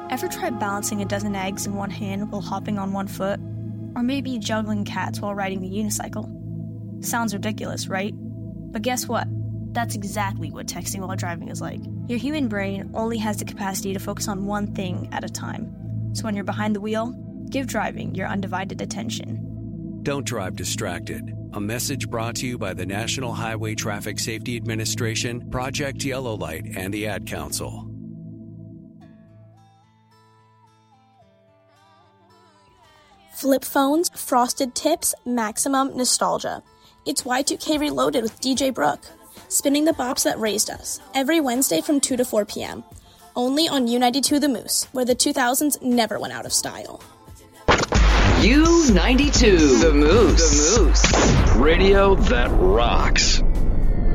Ever try balancing a dozen eggs in one hand while hopping on one foot? Or maybe juggling cats while riding the unicycle? Sounds ridiculous, right? But guess what? That's exactly what texting while driving is like. Your human brain only has the capacity to focus on one thing at a time. So when you're behind the wheel, give driving your undivided attention. Don't drive distracted. A message brought to you by the National Highway Traffic Safety Administration, Project Yellow Light, and the Ad Council. Flip phones, frosted tips, maximum nostalgia. It's Y2K Reloaded with DJ Brooke, spinning the bops that raised us, every Wednesday from 2 to 4 p.m. Only on U92 The Moose, where the 2000s never went out of style. U92 The Moose. Radio that rocks.